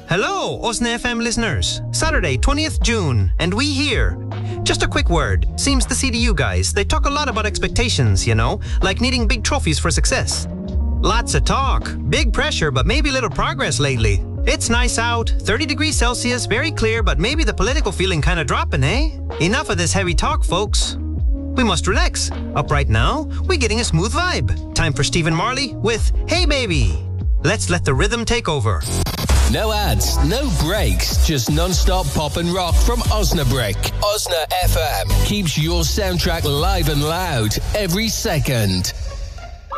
Hello, Osna FM listeners. Saturday, 20th June, and we here. Just a quick word. Seems the CDU guys, they talk a lot about expectations, you know, like needing big trophies for success. Lots of talk, big pressure, but maybe little progress lately. It's nice out, 30 degrees Celsius, very clear, but maybe the political feeling kind of dropping, eh? Enough of this heavy talk, folks. We must relax. Up right now, we're getting a smooth vibe. Time for Stephen Marley with Hey Baby. Let's let the rhythm take over. No ads, no breaks, just non-stop pop and rock from Osnabrück. Osna FM keeps your soundtrack live and loud every second.